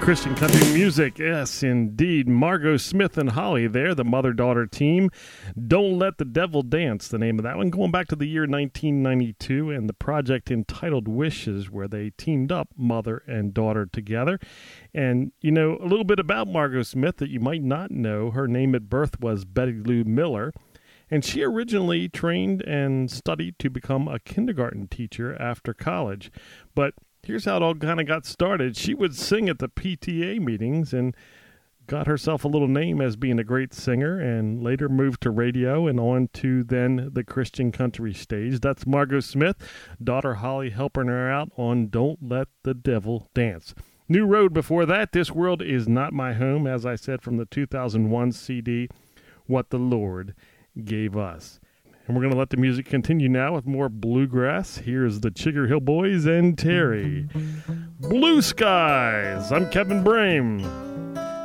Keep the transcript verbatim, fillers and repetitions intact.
Christian country music. Yes, indeed. Margot Smith and Holly there, the mother-daughter team. Don't Let the Devil Dance, the name of that one. Going back to the year nineteen ninety-two and the project entitled Wishes, where they teamed up mother and daughter together. And, you know, a little bit about Margot Smith that you might not know. Her name at birth was Betty Lou Miller. And she originally trained and studied to become a kindergarten teacher after college. But here's how it all kind of got started. She would sing at the P T A meetings and got herself a little name as being a great singer, and later moved to radio and on to then the Christian country stage. That's Margot Smith, daughter Holly helping her out on Don't Let the Devil Dance. New Road before that, This World Is Not My Home, as I said, from the two thousand one C D, What the Lord Gave Us. And we're going to let the music continue now with more bluegrass. Here's the Chigger Hill Boys and Terry. Blue Skies. I'm Kevin Brame.